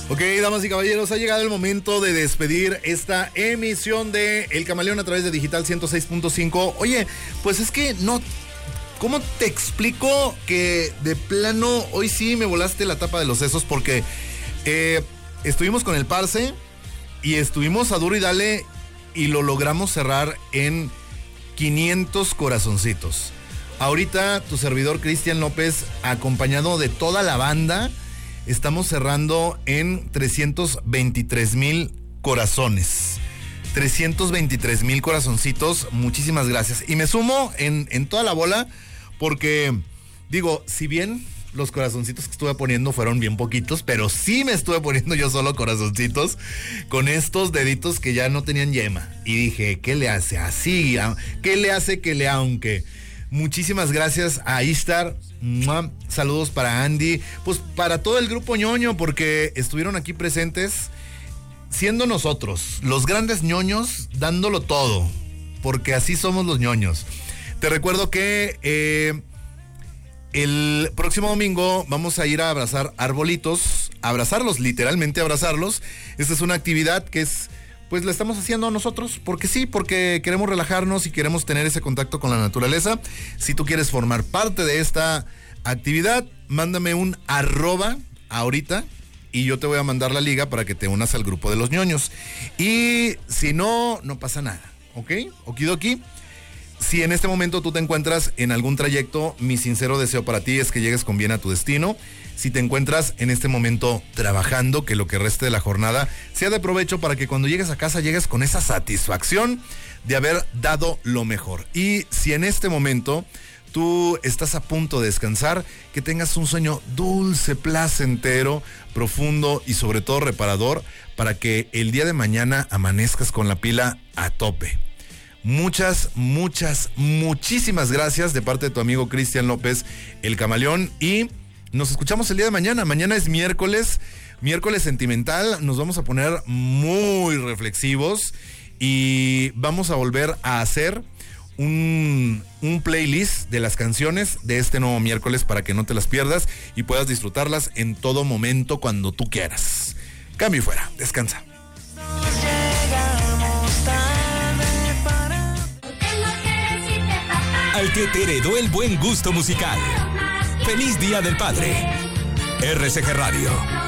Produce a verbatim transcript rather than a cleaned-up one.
Ok, damas y caballeros, ha llegado el momento de despedir esta emisión de El Camaleón a través de Digital ciento seis punto cinco. Oye, pues es que no... ¿Cómo te explico que de plano hoy sí me volaste la tapa de los sesos? Porque eh, estuvimos con el Parce y estuvimos a duro y dale y lo logramos cerrar en quinientos corazoncitos. Ahorita tu servidor Cristian López, acompañado de toda la banda, estamos cerrando en trescientos veintitrés mil corazones. trescientos veintitrés mil corazoncitos, muchísimas gracias. Y me sumo en, en toda la bola porque, digo, si bien los corazoncitos que estuve poniendo fueron bien poquitos, pero sí me estuve poniendo yo solo corazoncitos con estos deditos que ya no tenían yema. Y dije, ¿qué le hace? Así, ¿qué le hace que le aunque? Muchísimas gracias a Ishtar. Saludos para Andy, pues para todo el grupo ñoño, porque estuvieron aquí presentes siendo nosotros, los grandes ñoños, dándolo todo, porque así somos los ñoños. Te recuerdo que eh, el próximo domingo vamos a ir a abrazar arbolitos, abrazarlos, literalmente abrazarlos. Esta es una actividad que es, pues la estamos haciendo nosotros, porque sí, porque queremos relajarnos y queremos tener ese contacto con la naturaleza. Si tú quieres formar parte de esta actividad, mándame un arroba ahorita y yo te voy a mandar la liga para que te unas al grupo de los ñoños. Y si no, no pasa nada, ¿ok? Okidoki. Si en este momento tú te encuentras en algún trayecto, mi sincero deseo para ti es que llegues con bien a tu destino. Si te encuentras en este momento trabajando, que lo que reste de la jornada sea de provecho para que cuando llegues a casa llegues con esa satisfacción de haber dado lo mejor. Y si en este momento tú estás a punto de descansar, que tengas un sueño dulce, placentero, profundo y sobre todo reparador para que el día de mañana amanezcas con la pila a tope. Muchas, muchas, muchísimas gracias de parte de tu amigo Cristian López, el Camaleón, y nos escuchamos el día de mañana. Mañana es miércoles, miércoles sentimental, nos vamos a poner muy reflexivos y vamos a volver a hacer un, un playlist de las canciones de este nuevo miércoles para que no te las pierdas y puedas disfrutarlas en todo momento cuando tú quieras. Cambio y fuera, descansa. Al que te heredó el buen gusto musical. Feliz Día del Padre. R C G Radio.